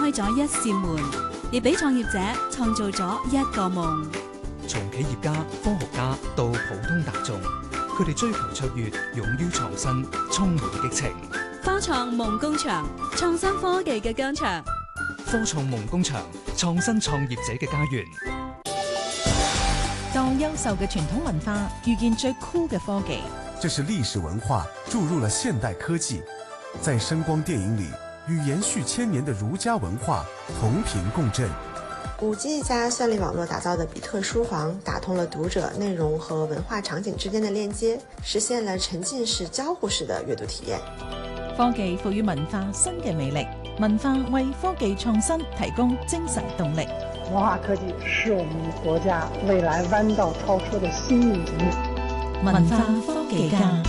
開咗一扇門，亦俾創業者創造咗一個夢。 從企業家、科學家到普通大眾，佢哋追求卓越，勇於創新，充滿激情。 科創夢工場，創新科技嘅疆場。 科創夢工場，創新創業者嘅家園。 當優秀嘅傳統文化遇見最酷嘅科技， 這是歷史文化注入了現代科技，在聲光電影裏與延續千年的儒家文化同頻共振。 5G 加算力網絡打造的比特書房，打通了讀者內容和文化場景之間的鏈接，實現了沉浸式交互式的閱讀體驗。 科技賦予文化新嘅魅力，文化為科技創新提供精神動力。 文化科技是我們國家未來彎道超車的新引擎。 文化科技家。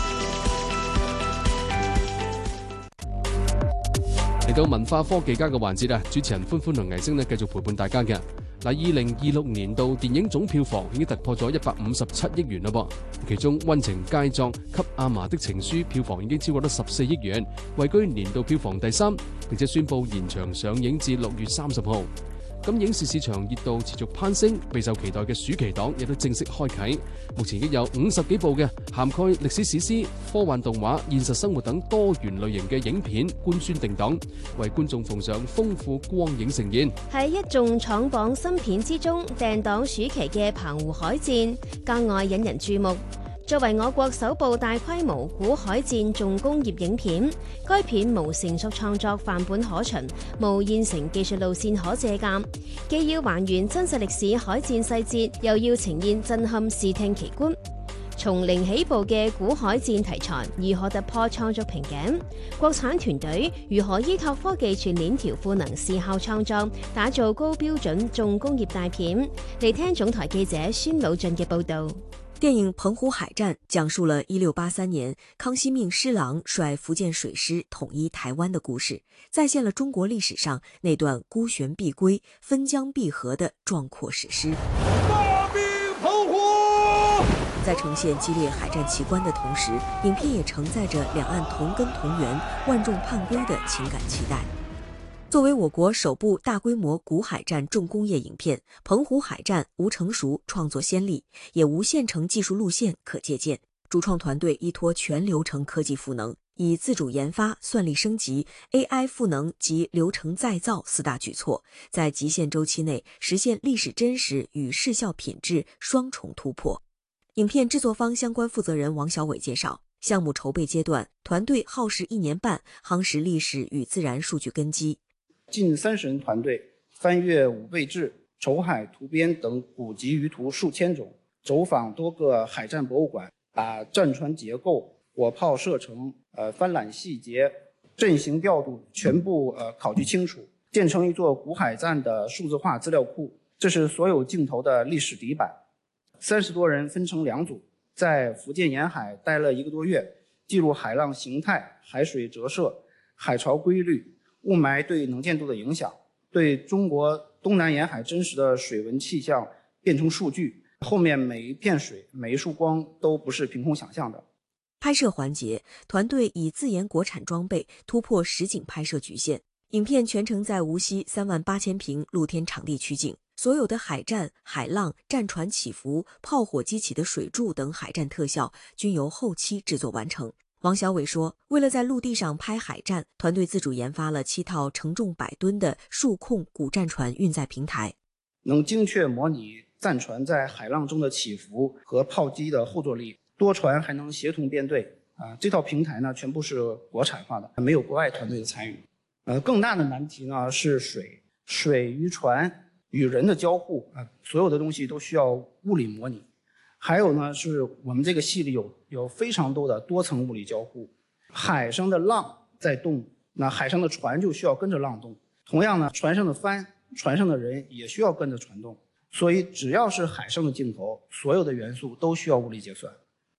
嚟到文化科技家嘅環節啊，主持人歡歡同藝星呢繼續陪伴大家嘅。嗱，2026年度電影總票房已經突破咗157億元啦噃，其中溫情佳作《給阿嫲的情書》票房已經超過咗14億元，位居年度票房第3，並且宣布延長上映至6月30號。咁影視市場熱度持續攀升，備受期待嘅暑期檔亦都正式開啟。目前已經有50幾部嘅涵蓋歷史史詩、科幻動畫、現實生活等多元類型嘅影片官宣定檔，為觀眾奉上豐富光影盛宴。 喺一眾闖榜新片之中，訂檔暑期嘅《澎湖海戰》格外引人注目。作為我國首部大規模古海戰重工業影片，該片無成熟創作範本可循，無現成技術路線可借鑑，既要還原真實歷史海戰細節，又要呈現震撼視聽奇觀。從零起步嘅古海戰題材，如何突破創作瓶頸？國產團隊如何依託科技全鏈條賦能視效創作，打造高標準重工業大片？嚟聽總台記者孫魯俊嘅報導。 電影《澎湖海戰》講述了1683年康熙命施琅率福建水師統一台灣的故事，再現了中國歷史上那段孤懸必歸、分江必合的壯闊史詩。 大兵澎湖！ 在呈現激烈海戰奇觀的同時，影片也承載着兩岸同根同源、萬眾盼歸的情感期待。作為我國首部大規模古海戰重工業影片，《澎湖海戰》無成熟創作先例，也無現成技術路線可借鑑。主創團隊依託全流程科技賦能，以自主研發、算力升級、AI 賦能及流程再造4大舉措，在極限週期內實現歷史真實與視效品質雙重突破。影片製作方相關負責人王小偉介紹，項目籌備階段，團隊耗時1年半，夯實歷史與自然數據根基。 近30人團隊翻閱武備志、籌海圖編等古籍輿圖數千種，走訪多個海戰博物館，把戰船結構、火炮射程、帆纜細節、陣型調度全部考據清楚，建成一座古海戰的數字化資料庫。這是所有鏡頭的歷史底板。30多人分成2組，在福建沿海待了1個多月，記錄海浪形態、海水折射、海潮規律、霧霾對能見度的影響，對中國東南沿海真實的水文氣象變成數據，後面每一片水、每一束光都不是憑空想象的。 拍攝環節，團隊以自研國產裝備突破實景拍攝局限，影片全程在無錫38000平露天場地取景，所有的海戰、海浪、戰船起伏、炮火激起的水柱等海戰特效均由後期製作完成。王小偉說，為了在陸地上拍海戰，團隊自主研發了7套承重100噸的數控古戰船運載平台， 能精確模擬戰船在海浪中的起伏和炮擊的後坐力，多船還能協同編隊。這套平台呢，全部是國產化的，沒有國外團隊的參與。更大的難題呢是水與船與人的交互，所有的東西都需要物理模擬。還有呢，是我們這個戲裏有非常多的多層物理交互，海上的浪在動，那海上的船就需要跟着浪動。同樣呢，船上的帆、船上的人也需要跟着船動。所以只要是海上的鏡頭，所有的元素都需要物理結算。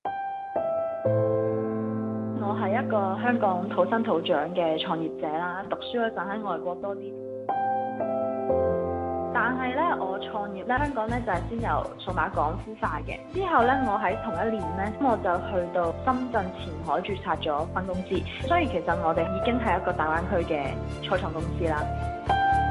我係一個香港土生土長嘅創業者啦，讀書嗰陣喺外國多啲。但係咧，我創業咧，香港咧就係先由數碼港孵化嘅。之後咧，我喺同一年咧，我就去到深圳前海註冊咗分公司。所以其實我哋已經係一個大灣區嘅初創公司啦。